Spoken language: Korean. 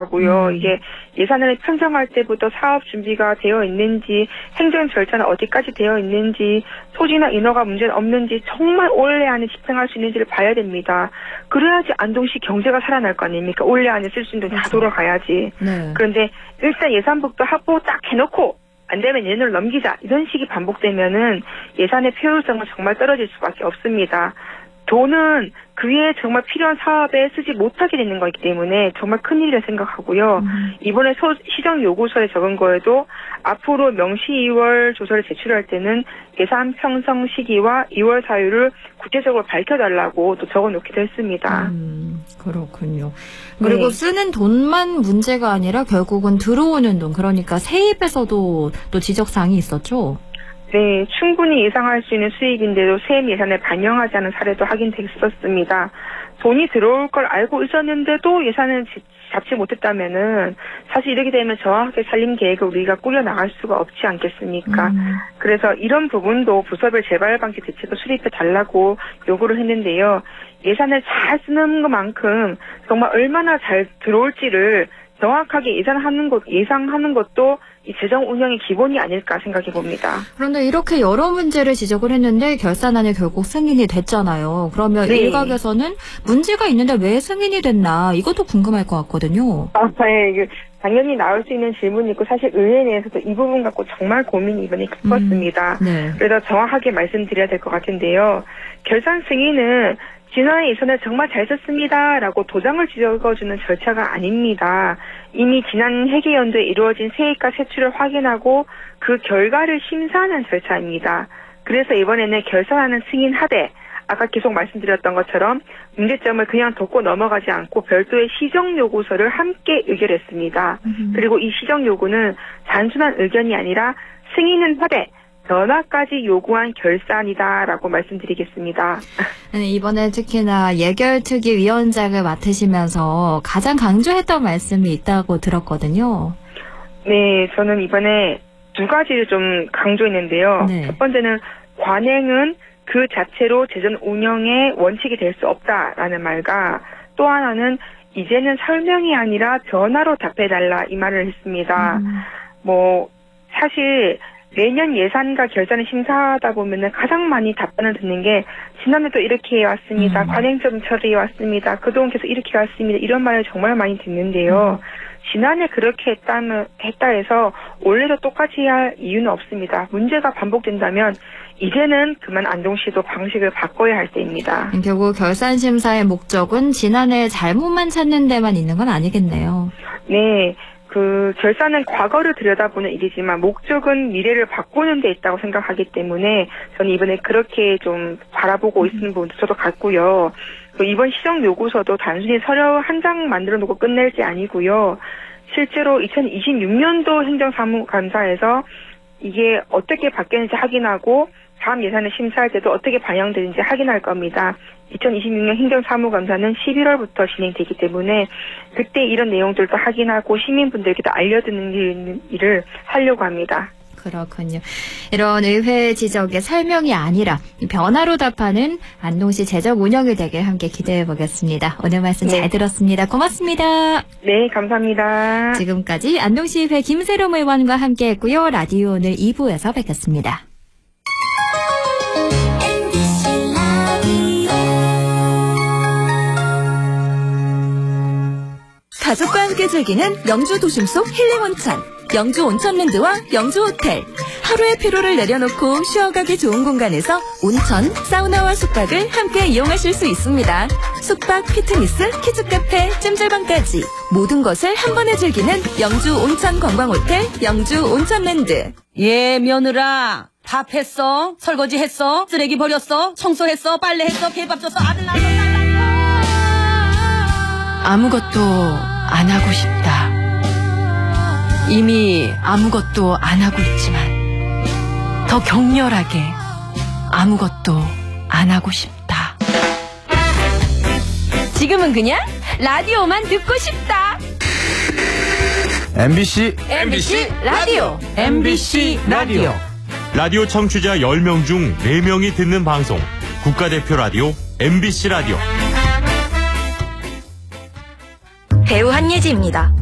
생각하고요. 이게 예산을 편성할 때부터 사업 준비가 되어 있는지, 행정 절차는 어디까지 되어 있는지, 소지나 인허가 문제는 없는지 정말 올해 안에 집행할 수 있는지를 봐야 됩니다. 그래야지 안동시 경제가 살아날 거 아닙니까? 올해 안에 쓸 수 있는 돈 다 돌아가야지. 네. 그런데 일단 예산북도 확보 딱 해놓고 안 되면 내년을 넘기자 이런 식이 반복되면은 예산의 효율성은 정말 떨어질 수밖에 없습니다. 돈은 그에 정말 필요한 사업에 쓰지 못하게 되는 거기 때문에 정말 큰일이라 생각하고요. 이번에 시정 요구서에 적은 거에도 앞으로 명시 2월 조서를 제출할 때는 예산 편성 시기와 2월 사유를 구체적으로 밝혀달라고 또 적어놓기도 했습니다. 그렇군요. 그리고 쓰는 돈만 문제가 아니라 결국은 들어오는 돈, 그러니까 세입에서도 또 지적사항이 있었죠? 네, 충분히 예상할 수 있는 수익인데도 세입 예산에 반영하지 않은 사례도 확인됐었습니다. 돈이 들어올 걸 알고 있었는데도 예산을 잡지 못했다면은 사실 이렇게 되면 정확하게 살림 계획을 우리가 꾸려 나갈 수가 없지 않겠습니까? 그래서 이런 부분도 부서별 재발 방지 대책을 수립해 달라고 요구를 했는데요. 예산을 잘 쓰는 것만큼 정말 얼마나 잘 들어올지를 정확하게 예상하는 것도 이 재정 운영의 기본이 아닐까 생각해 봅니다. 그런데 이렇게 여러 문제를 지적을 했는데 결산안이 결국 승인이 됐잖아요. 그러면 네. 일각에서는 문제가 있는데 왜 승인이 됐나 이것도 궁금할 것 같거든요. 네. 당연히 나올 수 있는 질문이 있고 사실 의회 내에서도 이 부분 갖고 정말 고민이 이번에 깊었습니다. 네. 그래서 정확하게 말씀드려야 될 것 같은데요. 결산 승인은 지난해 예산을 정말 잘 썼습니다라고 도장을 찍어주는 절차가 아닙니다. 이미 지난 회계연도에 이루어진 세입과 세출을 확인하고 그 결과를 심사하는 절차입니다. 그래서 이번에는 결산하는 승인하되 아까 계속 말씀드렸던 것처럼 문제점을 그냥 덮고 넘어가지 않고 별도의 시정요구서를 함께 의결했습니다. 그리고 이 시정요구는 단순한 의견이 아니라 승인은 하되 변화까지 요구한 결산이다라고 말씀드리겠습니다. 이번에 특히나 예결특위위원장을 맡으시면서 가장 강조했던 말씀이 있다고 들었거든요. 네, 저는 이번에 두 가지를 좀 강조했는데요. 네. 첫 번째는 관행은 그 자체로 재정 운영의 원칙이 될 수 없다라는 말과 또 하나는 이제는 설명이 아니라 변화로 답해달라 이 말을 했습니다. 사실 매년 예산과 결산을 심사하다 보면은 가장 많이 답변을 듣는 게 지난해도 이렇게 해왔습니다. 관행점 처리해왔습니다. 그동안 계속 이렇게 해왔습니다. 이런 말을 정말 많이 듣는데요. 지난해 그렇게 했다 해서 올해도 똑같이 할 이유는 없습니다. 문제가 반복된다면 이제는 그만 안동시도 방식을 바꿔야 할 때입니다. 결국 결산심사의 목적은 지난해 잘못만 찾는 데만 있는 건 아니겠네요. 네. 결산은 과거를 들여다보는 일이지만 목적은 미래를 바꾸는 데 있다고 생각하기 때문에 저는 이번에 그렇게 좀 바라보고 있는 부분도 저도 같고요. 이번 시정 요구서도 단순히 서류 한 장 만들어 놓고 끝낼 게 아니고요. 실제로 2026년도 행정사무감사에서 이게 어떻게 바뀌었는지 확인하고 다음 예산을 심사할 때도 어떻게 반영되는지 확인할 겁니다. 2026년 행정사무감사는 11월부터 진행되기 때문에 그때 이런 내용들도 확인하고 시민분들께도 알려드리는 일을 하려고 합니다. 그렇군요. 이런 의회 지적의 설명이 아니라 변화로 답하는 안동시 재정 운영이 되길 함께 기대해 보겠습니다. 오늘 말씀 네. 잘 들었습니다. 고맙습니다. 네, 감사합니다. 지금까지 안동시의회 김세롬 의원과 함께했고요. 라디오 오늘 2부에서 뵙겠습니다. 가족과 함께 즐기는 영주 도심 속 힐링 온천, 영주 온천랜드와 영주 호텔. 하루의 피로를 내려놓고 쉬어가기 좋은 공간에서 온천, 사우나와 숙박을 함께 이용하실 수 있습니다. 숙박, 피트니스, 키즈카페, 찜질방까지 모든 것을 한 번에 즐기는 영주 온천 관광호텔, 영주 온천랜드. 예, 며느라. 밥 했어? 설거지 했어? 쓰레기 버렸어? 청소했어? 빨래했어? 개밥 줬어? 아들 낳았어? 아무것도 안 하고 싶다. 이미 아무것도 안 하고 있지만 더 격렬하게 아무것도 안 하고 싶다. 지금은 그냥 라디오만 듣고 싶다. MBC 라디오. MBC 라디오. 라디오 청취자 10명 중 4명이 듣는 방송. 국가대표 라디오 MBC 라디오. 배우 한예지입니다.